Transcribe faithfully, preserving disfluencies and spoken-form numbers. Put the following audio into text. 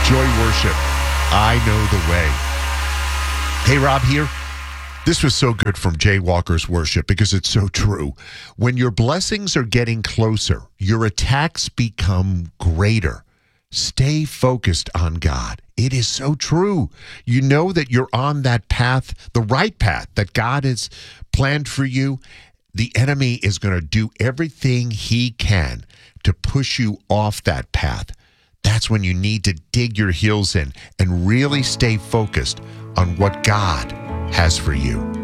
Joy Worship. I know the way. Hey, Rob here. This was so good from Jay Walker's worship because it's so true. When your blessings are getting closer, your attacks become greater. Stay focused on God. It is so true. You know that you're on that path, the right path that God has planned for you. The enemy is going to do everything he can to push you off that path. That's when you need to dig your heels in and really stay focused on what God has for you.